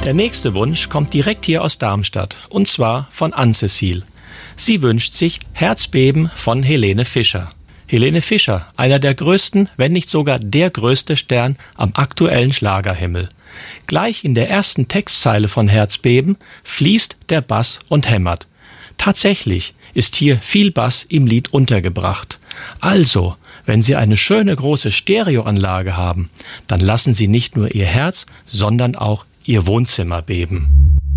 Der nächste Wunsch kommt direkt hier aus Darmstadt, und zwar von Ann-Cecile. Sie wünscht sich Herzbeben von Helene Fischer. Helene Fischer, einer der größten, wenn nicht sogar der größte Stern am aktuellen Schlagerhimmel. Gleich in der ersten Textzeile von Herzbeben fließt der Bass und hämmert. Tatsächlich ist hier viel Bass im Lied untergebracht. Also, wenn Sie eine schöne große Stereoanlage haben, dann lassen Sie nicht nur Ihr Herz, sondern auch Ihr Wohnzimmer beben.